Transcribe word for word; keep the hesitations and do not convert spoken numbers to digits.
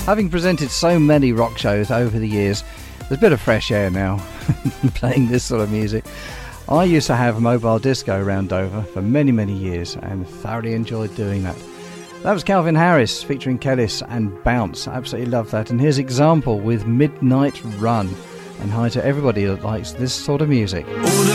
Having presented so many rock shows over the years, there's a bit of fresh air now playing this sort of music. I used to have mobile disco around Dover for many, many years and thoroughly enjoyed doing that. That was Calvin Harris featuring Kellis and Bounce. Absolutely love that. And here's Example with Midnight Run. And hi to everybody that likes this sort of music.